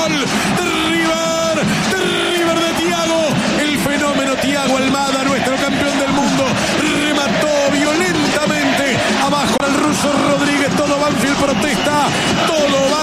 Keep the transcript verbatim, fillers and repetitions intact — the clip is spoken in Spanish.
de River, de River de Thiago, el fenómeno Thiago Almada, nuestro campeón del mundo, remató violentamente abajo al ruso Rodríguez. Todo Banfield protesta, todo Banfield